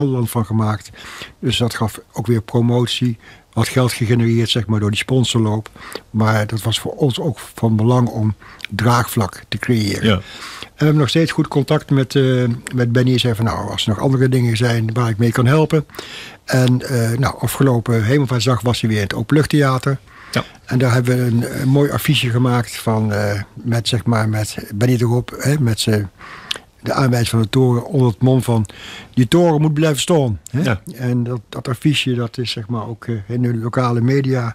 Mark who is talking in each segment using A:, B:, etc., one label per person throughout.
A: Gelderland van gemaakt. Dus dat gaf ook weer promotie. Wat geld gegenereerd, zeg maar, door die sponsorloop. Maar dat was voor ons ook van belang om draagvlak te creëren. Ja. En we hebben nog steeds goed contact met Benny. En zei van, nou, als er nog andere dingen zijn waar ik mee kan helpen. En afgelopen Hemelvaartsdag was hij weer in het Openluchttheater. Ja. En daar hebben we een mooi affiche gemaakt van, met Benny erop, met de aanwijzing van de toren onder het mom van die toren moet blijven staan. Hè? Ja. En dat affiche, dat is zeg maar ook in de lokale media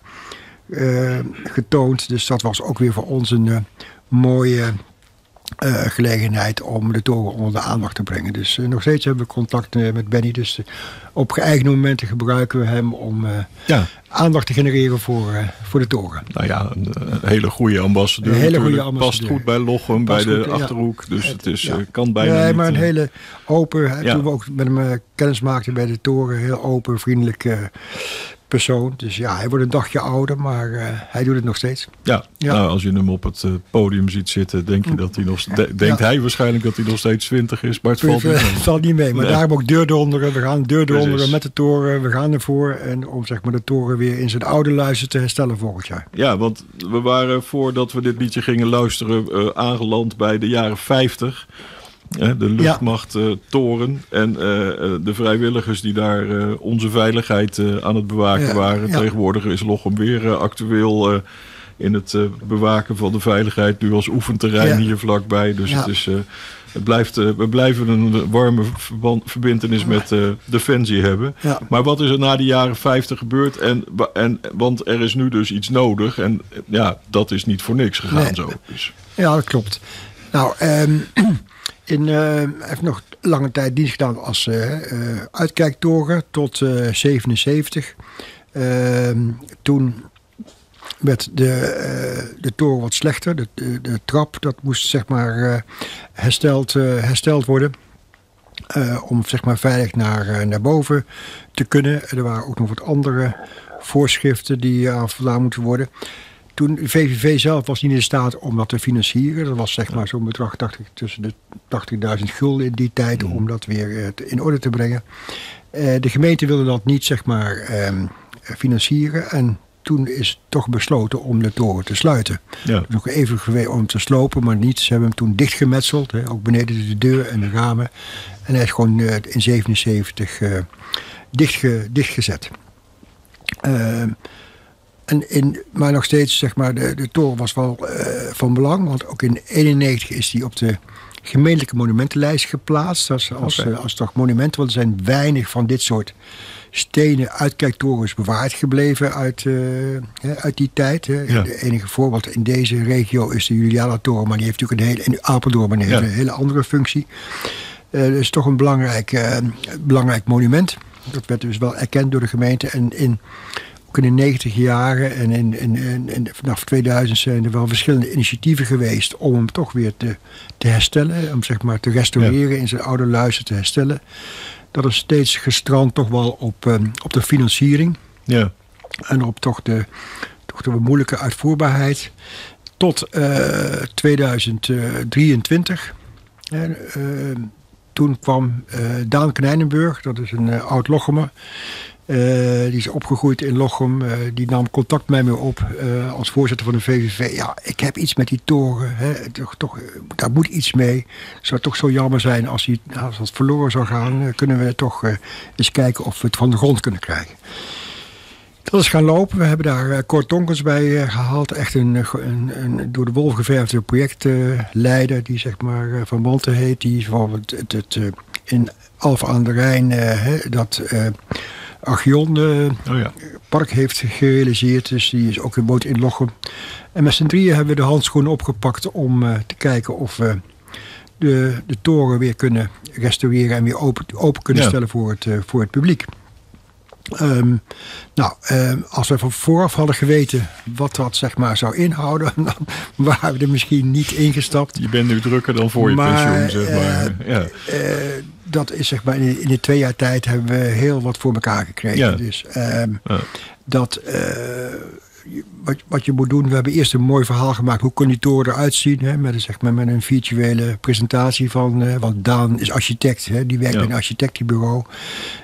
A: getoond. Dus dat was ook weer voor ons een mooie gelegenheid om de toren onder de aandacht te brengen. Dus nog steeds hebben we contact met Benny. Dus op geëigende momenten gebruiken we hem om aandacht te genereren voor de toren.
B: Nou ja, een hele goede ambassadeur.
A: Een hele goede ambassadeur.
B: Past goed bij Lochem, bij de Achterhoek. Dus het is, kan bijna niet.
A: Maar een hele open, toen we ook met hem kennis maakten bij de toren, heel open, vriendelijk persoon. Dus ja, hij wordt een dagje ouder, maar hij doet het nog steeds.
B: Ja. Nou, als je hem op het podium ziet zitten, denk je dat hij nog denkt hij waarschijnlijk dat hij nog steeds 20 is, maar het valt niet mee.
A: Het valt niet mee, maar daarom ook deurdonderen. We gaan deurdonderen met de toren. We gaan ervoor en om zeg maar de toren weer in zijn oude luister te herstellen volgend jaar. Ja,
B: want we waren voordat we dit liedje gingen luisteren aangeland bij de jaren 50. De luchtmachttoren en de vrijwilligers die daar onze veiligheid aan het bewaken waren. Ja. Tegenwoordig is Lochem weer actueel in het bewaken van de veiligheid. Nu als oefenterrein hier vlakbij. Dus we blijven een warme verbintenis met Defensie hebben. Ja. Maar wat is er na de jaren 50 gebeurd? Want er is nu dus iets nodig. En dat is niet voor niks gegaan zo. Dus.
A: Ja, dat klopt. Nou, hij heeft nog lange tijd dienst gedaan als uitkijktoren tot 77. Toen werd de toren wat slechter. De trap, dat moest zeg maar hersteld worden. Om zeg maar veilig naar boven te kunnen. Er waren ook nog wat andere voorschriften die aan voldaan moeten worden. Toen de VVV zelf was niet in staat om dat te financieren. Dat was zeg maar zo'n bedrag tussen de 80.000 gulden in die tijd om dat weer in orde te brengen. De gemeente wilde dat niet zeg maar financieren. En toen is toch besloten om de toren te sluiten. Ja. Dus nog even geweest om te slopen, maar niet. Ze hebben hem toen dichtgemetseld. Ook beneden de deur en de ramen. En hij is gewoon in 77 dichtgezet. Maar nog steeds, zeg maar, de toren was wel van belang. Want ook in 91 is die op de gemeentelijke monumentenlijst geplaatst. Als toch monument. Want er zijn weinig van dit soort stenen uitkijktorens bewaard gebleven uit die tijd. Ja. De enige voorbeeld in deze regio is de Juliana-toren. Maar die heeft natuurlijk in Apeldoorn een hele andere functie. Dus toch een belangrijk monument. Dat werd dus wel erkend door de gemeente. En in de 90 jaren en vanaf 2000 zijn er wel verschillende initiatieven geweest om hem toch weer te herstellen. Om zeg maar te restaureren, in zijn oude luister te herstellen. Dat is steeds gestrand toch wel op de financiering. Ja. En op toch de moeilijke uitvoerbaarheid. Tot 2023. Toen kwam Daan Knijnenburg, dat is een oud Lochemer. Die is opgegroeid in Lochem. Die nam contact met mij op als voorzitter van de VVV. Ja, ik heb iets met die toren. Toch, daar moet iets mee. Het zou toch zo jammer zijn als het verloren zou gaan. Kunnen we toch eens kijken of we het van de grond kunnen krijgen. Dat is gaan lopen. We hebben daar Cor Tonkens bij gehaald. Echt een door de wolf geverfde projectleider. Die zeg maar Van Wanten heet. Die bijvoorbeeld in Alphen aan de Rijn Archeon park heeft gerealiseerd. Dus die is ook woont in Lochem. En met z'n drieën hebben we de handschoenen opgepakt om te kijken of we de toren weer kunnen restaureren en weer open kunnen stellen voor het publiek. Als we van vooraf hadden geweten wat dat zeg maar zou inhouden, dan waren we er misschien niet ingestapt.
B: Je bent nu drukker dan voor je pensioen, zeg maar.
A: Dat is zeg maar in de 2 jaar tijd hebben we heel wat voor elkaar gekregen. Ja. Dus wat je moet doen. We hebben eerst een mooi verhaal gemaakt. Hoe kan die toren eruit zien? Hè? Met een virtuele presentatie van... want Daan is architect. Hè? Die werkt bij een architectenbureau.